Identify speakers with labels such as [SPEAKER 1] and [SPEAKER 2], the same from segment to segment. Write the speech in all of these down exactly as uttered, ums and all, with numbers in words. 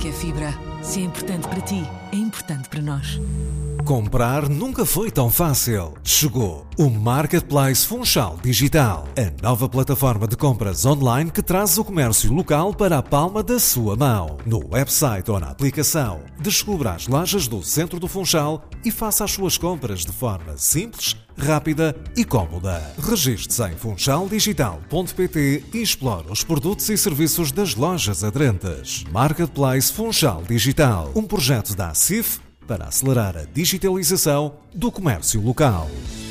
[SPEAKER 1] que é fibra. Se é importante para ti, é importante para nós.
[SPEAKER 2] Comprar nunca foi tão fácil. Chegou o Marketplace Funchal Digital, a nova plataforma de compras online que traz o comércio local para a palma da sua mão. No website ou na aplicação, descubra as lojas do centro do Funchal e faça as suas compras de forma simples, rápida e cómoda. Registre-se em funchal digital ponto pt e explore os produtos e serviços das lojas aderentes. Marketplace Funchal Digital, um projeto da A C I F para acelerar a digitalização do comércio local.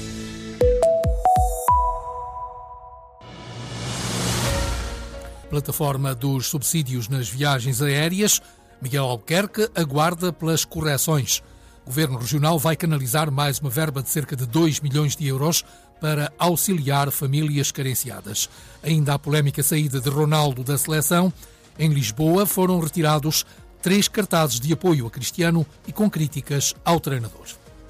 [SPEAKER 3] Plataforma dos subsídios nas viagens aéreas. Miguel Albuquerque aguarda pelas correções. O Governo Regional vai canalizar mais uma verba de cerca de dois milhões de euros para auxiliar famílias carenciadas. Ainda a polémica saída de Ronaldo da seleção. Em Lisboa foram retirados três cartazes de apoio a Cristiano e com críticas ao treinador.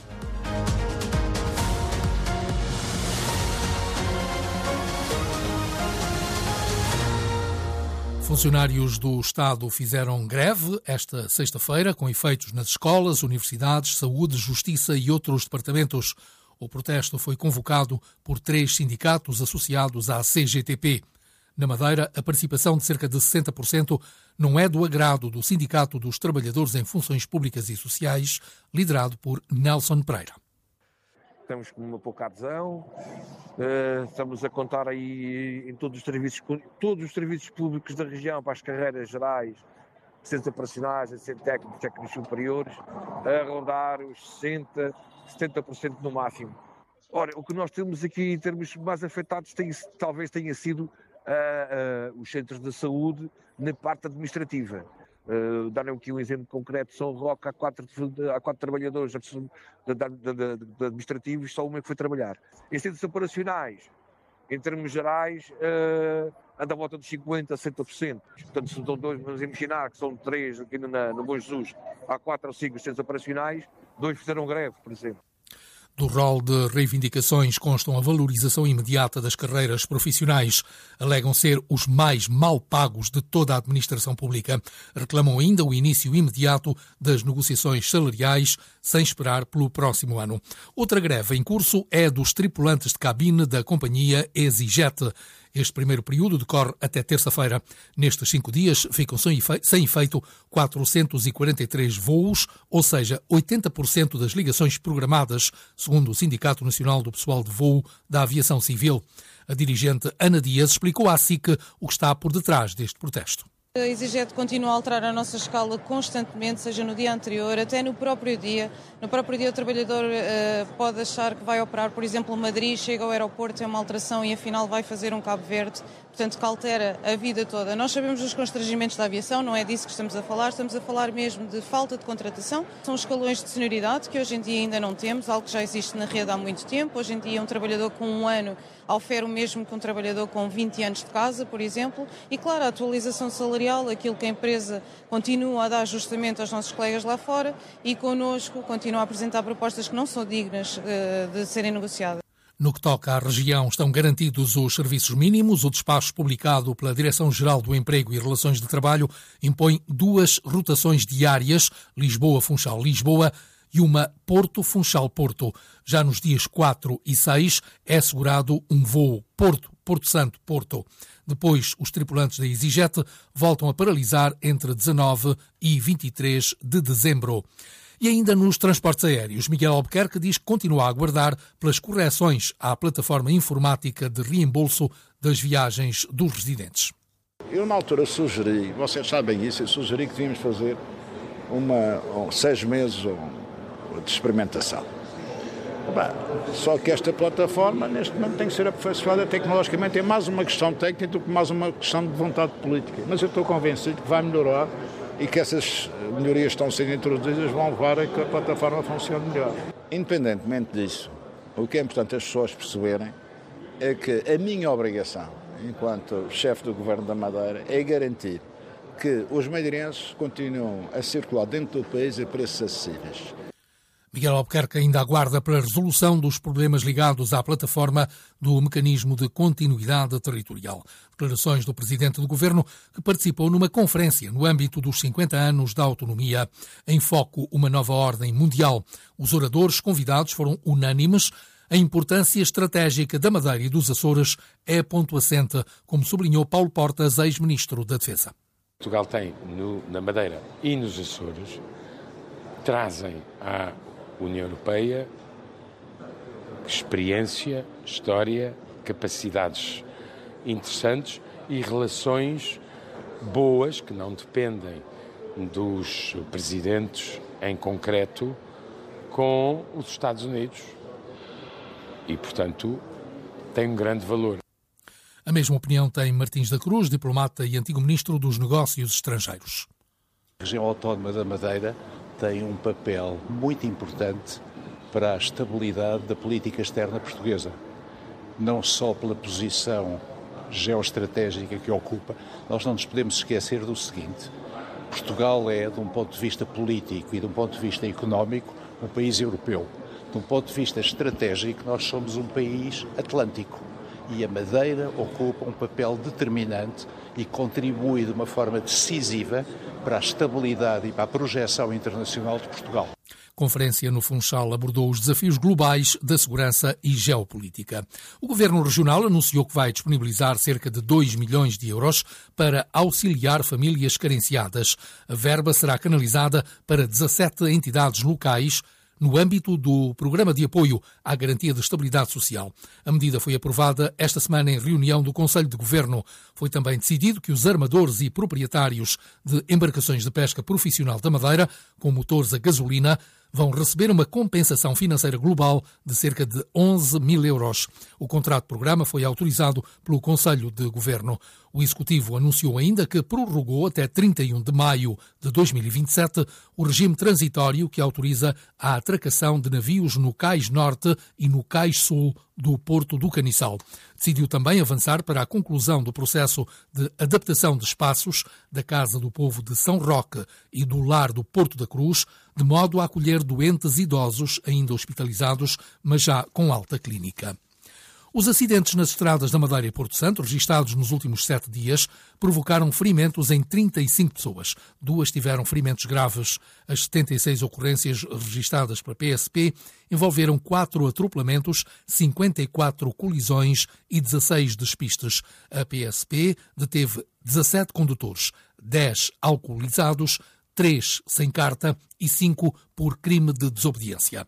[SPEAKER 3] Funcionários do Estado fizeram greve esta sexta-feira, com efeitos nas escolas, universidades, saúde, justiça e outros departamentos. O protesto foi convocado por três sindicatos associados à C G T P. Na Madeira, a participação de cerca de sessenta por cento não é do agrado do Sindicato dos Trabalhadores em Funções Públicas e Sociais, liderado por Nelson Pereira.
[SPEAKER 4] Estamos com uma pouca adesão, uh, estamos a contar aí em todos os serviços, todos os serviços públicos da região, para as carreiras gerais, centros operacionais, centros técnicos, técnicos superiores, a rondar os sessenta, setenta por cento no máximo. Ora, o que nós temos aqui em termos mais afetados tem, talvez tenha sido Uh, uh, os centros de saúde na parte administrativa. Uh, Dar-lhe aqui um exemplo concreto: São Roque, há quatro, há quatro trabalhadores de, de, de, de administrativos, só uma que foi trabalhar. Em centros operacionais, em termos gerais, uh, anda à volta dos cinquenta, sessenta por cento. Portanto, se estão dois, vamos imaginar que são três aqui na, no Bom Jesus, há quatro ou cinco centros operacionais, dois fizeram greve, por exemplo.
[SPEAKER 3] Do rol de reivindicações constam a valorização imediata das carreiras profissionais. Alegam ser os mais mal pagos de toda a administração pública. Reclamam ainda o início imediato das negociações salariais, sem esperar pelo próximo ano. Outra greve em curso é dos tripulantes de cabine da companhia EasyJet. Este primeiro período decorre até terça-feira. Nestes cinco dias ficam sem efeito quatrocentos e quarenta e três voos, ou seja, oitenta por cento das ligações programadas, segundo o Sindicato Nacional do Pessoal de Voo da Aviação Civil. A dirigente Ana Dias explicou à S I C o que está por detrás deste protesto.
[SPEAKER 5] A EasyJet continua a alterar a nossa escala constantemente, seja no dia anterior, até no próprio dia. No próprio dia o trabalhador uh, pode achar que vai operar, por exemplo, Madrid, chega ao aeroporto, tem uma alteração e afinal vai fazer um Cabo Verde, portanto que altera a vida toda. Nós sabemos dos constrangimentos da aviação, não é disso que estamos a falar, estamos a falar mesmo de falta de contratação. São escalões de senioridade que hoje em dia ainda não temos, algo que já existe na rede há muito tempo. Hoje em dia um trabalhador com um ano ofere o mesmo que um trabalhador com vinte anos de casa, por exemplo, e claro, a atualização salarial, aquilo que a empresa continua a dar justamente aos nossos colegas lá fora e connosco continua a apresentar propostas que não são dignas uh, de serem negociadas.
[SPEAKER 3] No que toca à região, estão garantidos os serviços mínimos. O despacho publicado pela Direção-Geral do Emprego e Relações de Trabalho impõe duas rotações diárias, Lisboa-Funchal-Lisboa, e uma Porto-Funchal-Porto. Já nos dias quatro e seis é assegurado um voo Porto-Porto Santo-Porto. Depois, os tripulantes da EasyJet voltam a paralisar entre dezanove e vinte e três de dezembro. E ainda nos transportes aéreos, Miguel Albuquerque diz que continua a aguardar pelas correções à plataforma informática de reembolso das viagens dos residentes.
[SPEAKER 6] Eu, na altura, sugeri, vocês sabem isso, eu sugeri que devíamos fazer uma, um, seis meses de experimentação. Bem, só que esta plataforma, neste momento, tem que ser aperfeiçoada tecnologicamente. É mais uma questão técnica do que mais uma questão de vontade política. Mas eu estou convencido que vai melhorar e que essas melhorias que estão sendo introduzidas vão levar a que a plataforma funcione melhor. Independentemente disso, o que é importante as pessoas perceberem é que a minha obrigação, enquanto chefe do Governo da Madeira, é garantir que os madeirenses continuam a circular dentro do país a preços acessíveis.
[SPEAKER 3] Miguel Albuquerque ainda aguarda pela resolução dos problemas ligados à plataforma do Mecanismo de Continuidade Territorial. Declarações do Presidente do Governo, que participou numa conferência no âmbito dos cinquenta anos da autonomia, em foco uma nova ordem mundial. Os oradores convidados foram unânimes. A importância estratégica da Madeira e dos Açores é ponto assente, como sublinhou Paulo Portas, ex-ministro da Defesa.
[SPEAKER 7] Portugal tem no, na Madeira e nos Açores, trazem à União Europeia experiência, história, capacidades interessantes e relações boas que não dependem dos presidentes em concreto com os Estados Unidos e, portanto, tem um grande valor.
[SPEAKER 3] A mesma opinião tem Martins da Cruz, diplomata e antigo ministro dos Negócios Estrangeiros.
[SPEAKER 8] A região autónoma da Madeira tem um papel muito importante para a estabilidade da política externa portuguesa. Não só pela posição geoestratégica que ocupa, nós não nos podemos esquecer do seguinte: Portugal é, de um ponto de vista político e de um ponto de vista económico, um país europeu. De um ponto de vista estratégico, nós somos um país atlântico. E a Madeira ocupa um papel determinante e contribui de uma forma decisiva para a estabilidade e para a projeção internacional de Portugal.
[SPEAKER 3] A conferência no Funchal abordou os desafios globais da segurança e geopolítica. O Governo Regional anunciou que vai disponibilizar cerca de dois milhões de euros para auxiliar famílias carenciadas. A verba será canalizada para dezassete entidades locais no âmbito do Programa de Apoio à Garantia de Estabilidade Social. A medida foi aprovada esta semana em reunião do Conselho de Governo. Foi também decidido que os armadores e proprietários de embarcações de pesca profissional da Madeira, com motores a gasolina, vão receber uma compensação financeira global de cerca de onze mil euros. O contrato de programa foi autorizado pelo Conselho de Governo. O Executivo anunciou ainda que prorrogou até trinta e um de maio de dois mil e vinte e sete o regime transitório que autoriza a atracação de navios no Cais Norte e no Cais Sul do Porto do Caniçal. Decidiu também avançar para a conclusão do processo de adaptação de espaços da Casa do Povo de São Roque e do Lar do Porto da Cruz, de modo a acolher doentes idosos ainda hospitalizados, mas já com alta clínica. Os acidentes nas estradas da Madeira e Porto Santo, registados nos últimos sete dias, provocaram ferimentos em trinta e cinco pessoas. Duas tiveram ferimentos graves. As setenta e seis ocorrências registadas pela P S P envolveram quatro atropelamentos, cinquenta e quatro colisões e dezasseis despistes. A P S P deteve dezassete condutores, dez alcoolizados, três sem carta e cinco por crime de desobediência.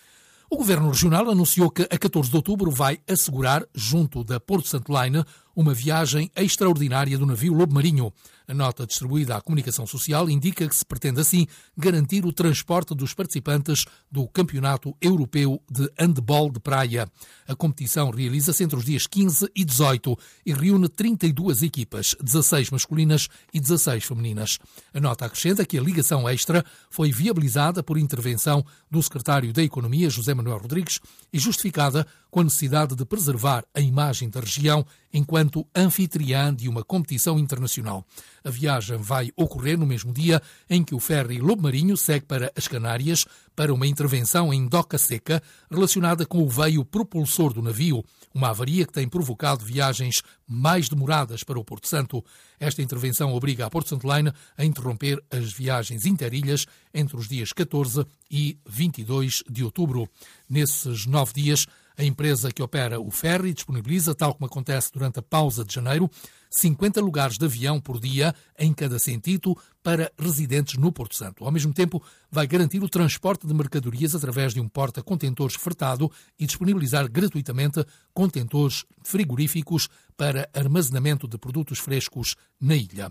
[SPEAKER 3] O Governo Regional anunciou que a catorze de outubro vai assegurar, junto da Porto Santo Line, uma viagem extraordinária do navio Lobo Marinho. A nota distribuída à comunicação social indica que se pretende assim garantir o transporte dos participantes do Campeonato Europeu de Handball de Praia. A competição realiza-se entre os dias quinze e dezoito e reúne trinta e duas equipas, dezasseis masculinas e dezasseis femininas. A nota acrescenta que a ligação extra foi viabilizada por intervenção do secretário da Economia, José Manuel Rodrigues, e justificada com a necessidade de preservar a imagem da região enquanto anfitriã de uma competição internacional. A viagem vai ocorrer no mesmo dia em que o ferry Lobo Marinho segue para as Canárias para uma intervenção em doca seca relacionada com o veio propulsor do navio, uma avaria que tem provocado viagens mais demoradas para o Porto Santo. Esta intervenção obriga a Porto Santo Line a interromper as viagens interilhas entre os dias catorze e vinte e dois de outubro. Nesses nove dias, a empresa que opera o ferry disponibiliza, tal como acontece durante a pausa de janeiro, cinquenta lugares de avião por dia em cada sentido para residentes no Porto Santo. Ao mesmo tempo, vai garantir o transporte de mercadorias através de um porta-contentores fretado e disponibilizar gratuitamente contentores frigoríficos para armazenamento de produtos frescos na ilha.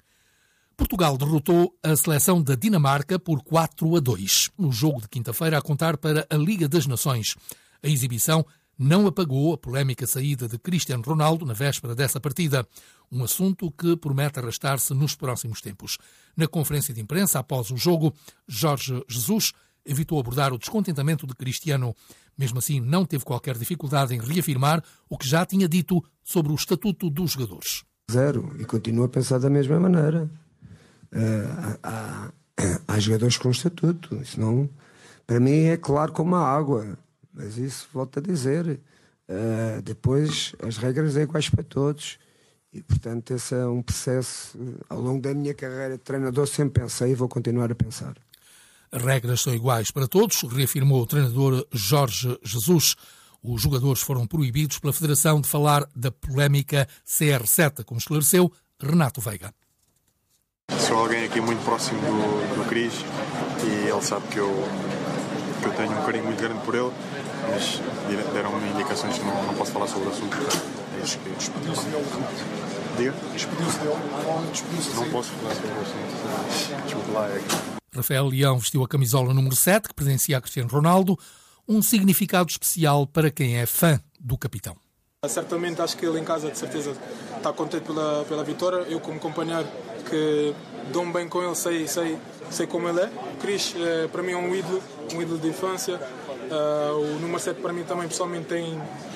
[SPEAKER 3] Portugal derrotou a seleção da Dinamarca por quatro a dois, no jogo de quinta-feira a contar para a Liga das Nações. A exibição não apagou a polémica saída de Cristiano Ronaldo na véspera dessa partida, um assunto que promete arrastar-se nos próximos tempos. Na conferência de imprensa, após o jogo, Jorge Jesus evitou abordar o descontentamento de Cristiano. Mesmo assim, não teve qualquer dificuldade em reafirmar o que já tinha dito sobre o estatuto dos jogadores.
[SPEAKER 9] Zero, e continuo a pensar da mesma maneira. Uh, há, há, há jogadores com estatuto, senão para mim é claro como a água, mas isso volto a dizer, uh, depois as regras são iguais para todos e portanto esse é um processo, ao longo da minha carreira de treinador sempre pensei e vou continuar a pensar.
[SPEAKER 3] As regras são iguais para todos, reafirmou o treinador Jorge Jesus. Os jogadores foram proibidos pela Federação de falar da polémica C R sete, como esclareceu Renato Veiga.
[SPEAKER 10] Sou alguém aqui muito próximo do, do Cris e ele sabe que eu, que eu tenho um carinho muito grande por ele, mas deram-me indicações que não, não posso falar sobre o assunto. É isso que... Despediu-se dele. Diga? Despediu-se dele. Despediu-se não posso falar sobre o assunto. Desculpe lá. É...
[SPEAKER 3] Rafael Leão vestiu a camisola número sete, que pertencia a Cristiano Ronaldo, um significado especial para quem é fã do capitão.
[SPEAKER 11] Certamente acho que ele em casa de certeza está contente pela, pela vitória. Eu como companheiro que dou-me bem com ele, sei, sei, sei como ele é. O Cris para mim é um ídolo, um ídolo de infância. Uh, o número sete para mim também pessoalmente tem,